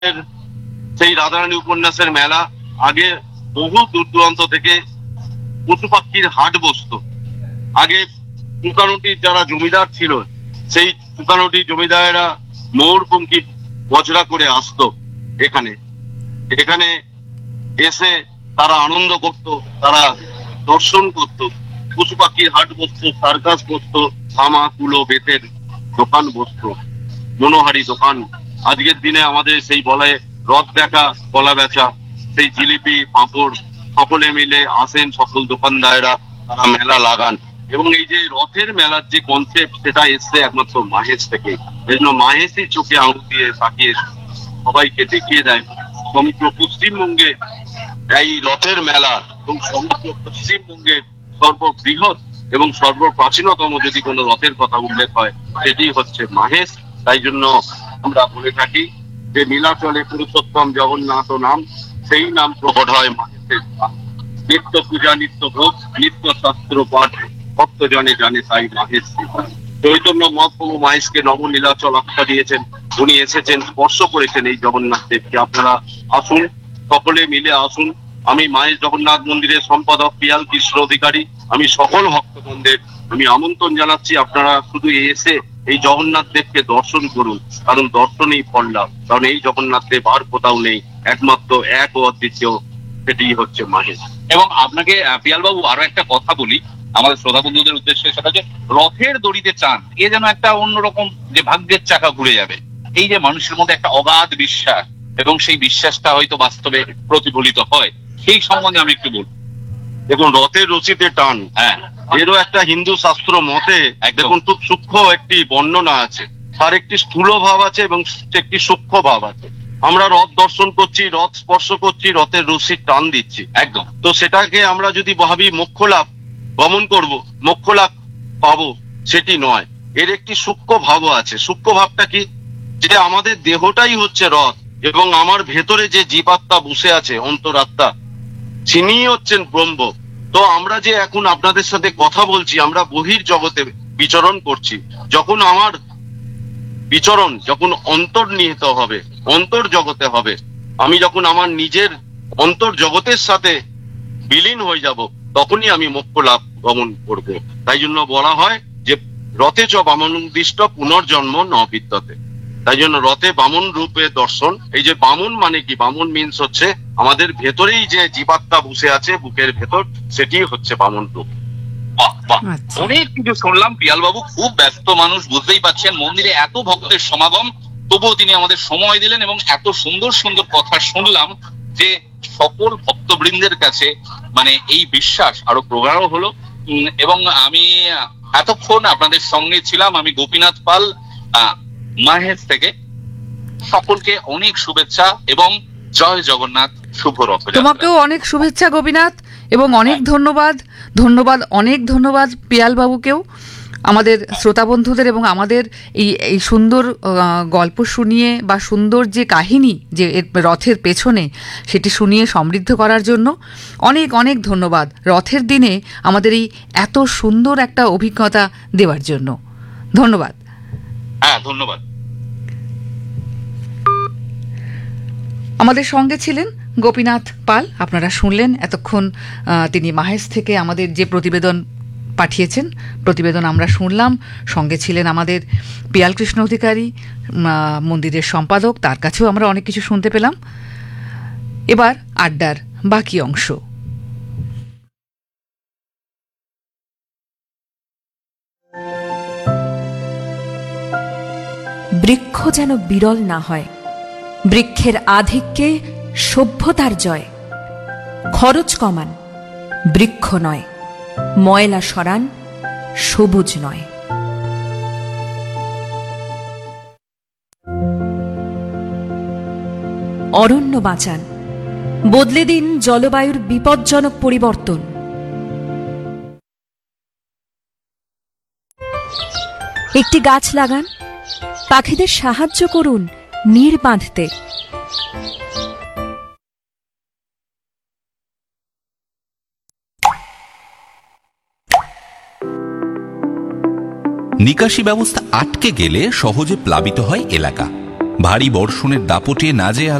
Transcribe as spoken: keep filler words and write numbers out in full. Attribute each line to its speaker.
Speaker 1: সেই রাধারানী উপন্যাসের মেলা আগে বহু দূর দূরান্ত থেকে পশু পাখির হাট বসতো। আগে চুকানুটির যারা জমিদার ছিল সেই চুকানুটির জমিদারেরা ময়ূরপঙ্খী বজরা করে আসতো এখানে এখানে এসে তারা আনন্দ করত, তারা দর্শন করত। পশু পাখির হাট বসতো, সার্কাস বসতো, থামা কুলো বেতের দোকান বসতো, মনোহারি দোকান। আজকের দিনে আমাদের সেই বলে রথ দেখা, কলা বেচা, সেই জিলিপি পাঁপড় সকলে মিলে আসেন সকল দোকানদারেরা, তারা মেলা লাগান। এবং এই যে রথের মেলার যে কনসেপ্ট সেটা এসছে একমাত্র মাহেশ থেকে। এই জন্য মাহেশই চোখে আঙুল দিয়ে তাকিয়ে সবাইকে দেখিয়ে দেয় সমগ্র পশ্চিমবঙ্গে এই রথের মেলা এবং সমগ্র পশ্চিমবঙ্গের সর্ববৃহৎ এবং সর্বপ্রাচীনতম যদি কোনো রথের কথা উল্লেখ হয় সেটি হচ্ছে মাহেশ। তাই জন্য আমরা বলে থাকি যে নীলাচলে পুরুষোত্তম জগন্নাথ নাম, সেই নাম প্রকট হয় মাহেশের। নিত্য পূজা, নিত্য ভোগ, নিত্য শাস্ত্র পাঠ, ভক্ত জনে জানে তাই মাহেশ। চৈতন্য মহাপ্রভু মাহেশকে নব নীলাচল আখ্যা দিয়েছেন। উনি এসেছেন, স্পর্শ করেছেন এই জগন্নাথ দেবকে। আপনারা আসুন, সকলে মিলে আসুন। আমি মাহেশ জগন্নাথ মন্দিরের সম্পাদক পিয়াল কৃষ্ণ অধিকারী, আমি সকল ভক্তবৃন্দের আমি আমন্ত্রণ জানাচ্ছি, আপনারা শুধু এসে এই জগন্নাথ দেবকে দর্শন করুন, কারণ দর্শনেই ফল লাভ। কারণ এই জগন্নাথ দেব আর কোথাও নেই, একমাত্র এক ও অদ্বিতীয়, সেটি হচ্ছে মাহেশ।
Speaker 2: এবং আপনাকে পিয়াল বাবু আরো একটা কথা বলি আমাদের শ্রোতা বন্ধুদের উদ্দেশ্যে, সেটা যে রথের দড়িতে চান, এ যেন একটা অন্যরকম যে ভাগ্যের চাকা ঘুরে যাবে। এই যে মানুষের মধ্যে একটা অগাধ বিশ্বাস এবং সেই বিশ্বাসটা হয়তো বাস্তবে প্রতিফলিত হয়, সেই সম্বন্ধে আমি একটু বলবো।
Speaker 1: দেখুন, রথের রশিতে টান,
Speaker 2: হ্যাঁ,
Speaker 1: এরও একটা হিন্দু শাস্ত্র মতে দেখুন খুব সূক্ষ্ম একটি বর্ণনা আছে। তার একটি স্থূল ভাব আছে এবং একটি সূক্ষ্ম ভাব আছে। আমরা রথ দর্শন করছি, রথ স্পর্শ করছি, রথের রশির টান দিচ্ছি,
Speaker 2: একদম।
Speaker 1: তো সেটাকে আমরা যদি ভাবি মোক্ষ লাভ, গমন করব, মোক্ষ লাভ পাবো, সেটি নয়। এর একটি সূক্ষ্ম ভাবও আছে। সূক্ষ্ম ভাবটা কি, যে আমাদের দেহটাই হচ্ছে রথ এবং আমার ভেতরে যে জীবাত্মা বসে আছে, অন্তরাত্মা, তিনি হচ্ছেন ব্রহ্ম। তো আমরা যে এখন আপনাদের সাথে কথা বলছি, আমরা বহির জগতে বিচরণ করছি। যখন আমার বিচরণ যখন অন্তর্নিহিত হবে, অন্তর জগতে হবে, আমি যখন আমার নিজের অন্তর জগতের সাথে বিলীন হয়ে যাব, তখনই আমি মোক্ষ লাভ গমন করব। তাই জন্য বলা হয় যে রথে চ বামনোদ্দিষ্ট পুনর্জন্ম ন বিদ্যতে। তাই জন্য রথে বামন রূপে দর্শন। এই যে বামন মানে কি, বামন মিন্স হচ্ছে আমাদের ভেতরেই যে জীবাত্মা বসে আছে বুকের ভেতর, সেটি হচ্ছে বামন রূপ।
Speaker 2: অনেক কিছু শুনলাম পিয়াল বাবু, খুব ব্যস্ত মানুষ, বুঝতেই পারছেন। মন্দিরে এত ভক্তের সমাগম, তবুও তিনি আমাদের সময় দিলেন এবং এত সুন্দর সুন্দর কথা শুনলাম যে সকল ভক্তবৃন্দের কাছে মানে এই বিশ্বাস আরো প্রগাঢ় হলো। এবং আমি এতক্ষণ আপনাদের সঙ্গে ছিলাম, আমি গোপীনাথ পাল মাহেশ থেকে। সকলকে অনেক শুভেচ্ছা এবং জয় জগন্নাথ, শুভ রথযাত্রা।
Speaker 3: তোমাকেও অনেক শুভেচ্ছা গোপীনাথ, এবং অনেক ধন্যবাদ ধন্যবাদ অনেক ধন্যবাদ পিয়াল বাবুকেও, আমাদের শ্রোতা বন্ধুদের এবং আমাদের এই এই সুন্দর গল্প শুনিয়ে বা সুন্দর যে কাহিনী যে রথের পেছনে, সেটি শুনিয়ে সমৃদ্ধ করার জন্য অনেক অনেক ধন্যবাদ। রথের দিনে আমাদের এই এত সুন্দর একটা অভিজ্ঞতা দেওয়ার জন্য ধন্যবাদ।
Speaker 2: হ্যাঁ, ধন্যবাদ।
Speaker 3: আমাদের সঙ্গে ছিলেন গোপীনাথ পাল। আপনারা শুনলেন এতক্ষণ তিনি মাহেশ থেকে আমাদের যে প্রতিবেদন পাঠিয়েছেন, প্রতিবেদন আমরা শুনলাম। সঙ্গে ছিলেন আমাদের পিয়াল কৃষ্ণ অধিকারী, মন্দিরের সম্পাদক, তার কাছেও আমরা অনেক কিছু শুনতে পেলাম। এবার আড্ডার বাকি অংশ।
Speaker 4: বৃক্ষ যেন বিরল না হয়, বৃক্ষের আধিক্যে সভ্যতার জয়। খরচ কমান, বৃক্ষ নয়, ময়লা সরান, সবুজ নয়। অরণ্য বাঁচান, বদলে দিন জলবায়ুর বিপজ্জনক পরিবর্তন। একটি গাছ লাগান, পাখিদের সাহায্য করুন নীড় বাঁধতে।
Speaker 5: নিকাশি ব্যবস্থা আটকে গেলে সহজে প্লাবিত হয় এলাকা। ভারী বর্ষণের দাপটে নাজেহাল